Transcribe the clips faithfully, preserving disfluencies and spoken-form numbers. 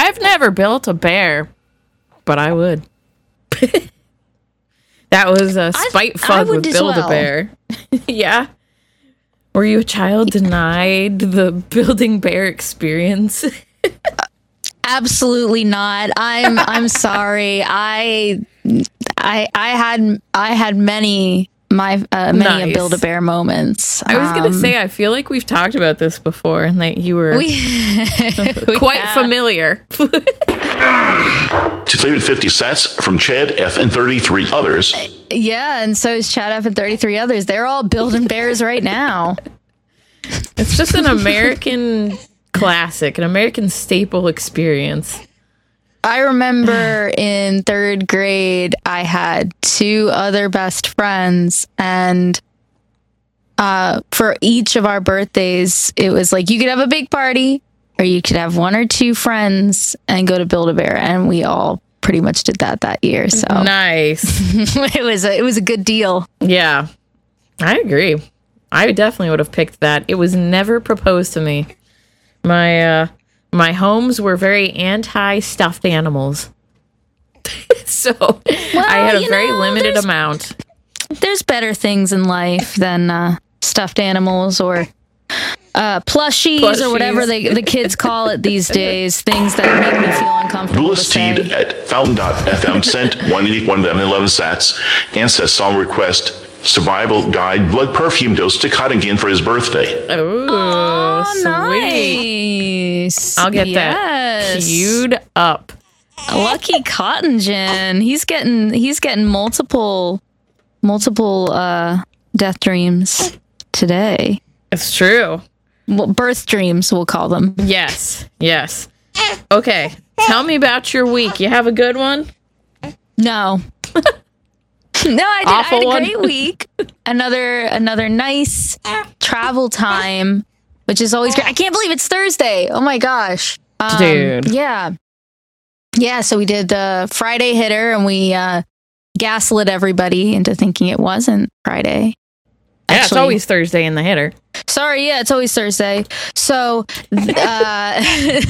I've never built a bear, but I would. That was a spite fug with Build-A-Bear. Well. Yeah. Were you a child denied the building bear experience? Absolutely not. I'm I'm sorry. I I I had I had many my uh, many nice. a Build-A-Bear moments. I was um, gonna say I feel like we've talked about this before and that you were we, quite we familiar. two hundred fifty sats from Chad F and thirty-three others. Yeah, and so is Chad F and thirty-three others. They're all building bears right now. It's just an American classic, an American staple experience. I remember in third grade, I had two other best friends, and uh, for each of our birthdays, it was like you could have a big party, or you could have one or two friends and go to Build-A-Bear, and we all pretty much did that that year. So nice. it was a, it was a good deal. Yeah, I agree. I definitely would have picked that. It was never proposed to me. My uh, my homes were very anti-stuffed animals. So well, I had a very know, limited there's, amount. There's better things in life than uh, stuffed animals or uh, plushies, plushies or whatever they, the kids call it these days. Things that make me feel uncomfortable. Louis Teed at fountain dot f m sent one eighty-one eleven sats and says song request survival guide blood perfume dose to Cottingham for his birthday. Oh, oh sweet. Nice. I'll get yes. that queued up. Lucky Cotton Gin. He's getting he's getting multiple multiple uh, death dreams today. It's true. Well, birth dreams, we'll call them. Yes. Yes. Okay. Tell me about your week. You have a good one? No. No, I did. Awful I had a one. great week. Another another nice travel time, which is always great. I can't believe it's Thursday. Oh my gosh. Um, Dude. Yeah. Yeah, so we did the Friday hitter and we uh, gaslit everybody into thinking it wasn't Friday. Yeah, Actually, it's always Thursday in the hitter. Sorry, yeah, it's always Thursday. So, uh,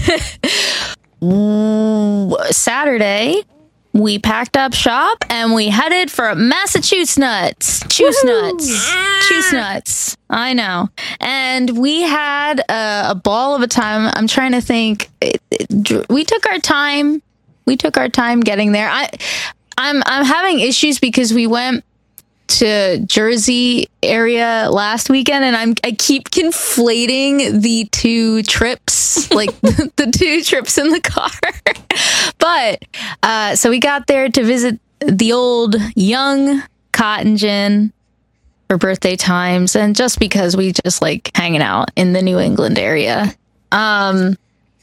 Saturday, we packed up shop and we headed for Massachusetts. Choose nuts. Choose nuts. I know. And we had a, a ball of a time. I'm trying to think. It, it, we took our time. We took our time getting there. I, I'm I'm having issues because we went to Jersey area last weekend and I'm I keep conflating the two trips, like the, the two trips in the car. But uh, so we got there to visit the old young Cotton Gin for birthday times, and just because we just like hanging out in the New England area. Um,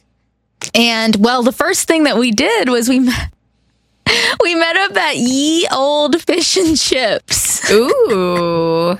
and well, the first thing that we did was we met. We met up at Ye Old Fish and Chips. Ooh.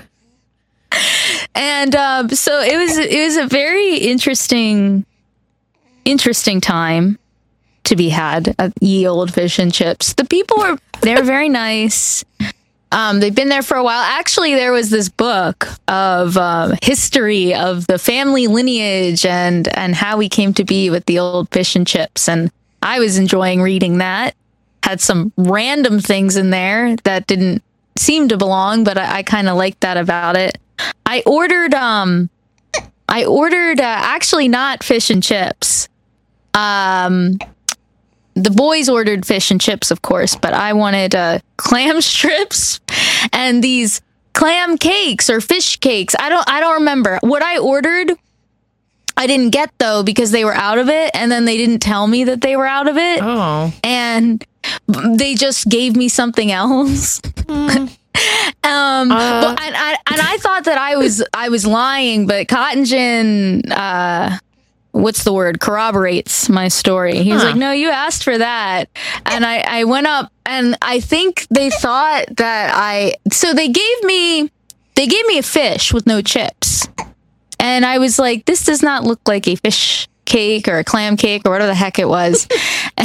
And um, so it was it was a very interesting interesting time to be had at Ye Old Fish and Chips. The people were they were very nice. Um, they've been there for a while. Actually, there was this book of um, history of the family lineage and and how we came to be with the Old Fish and Chips, and I was enjoying reading that. Had some random things in there that didn't seem to belong, but I, I kind of liked that about it. I ordered, um, I ordered uh, actually not fish and chips. Um, the boys ordered fish and chips, of course, but I wanted uh, clam strips and these clam cakes or fish cakes. I don't, I don't remember what I ordered. I didn't get though because they were out of it, and then they didn't tell me that they were out of it. Oh, and they just gave me something else. Mm. um, uh, but, and, I, and I thought that I was I was lying, but Cotton Gin, uh, what's the word? Corroborates my story. He was huh. like, "No, you asked for that," and I, I went up, and I think they thought that I. So they gave me they gave me a fish with no chips. And I was like, this does not look like a fish cake or a clam cake or whatever the heck it was.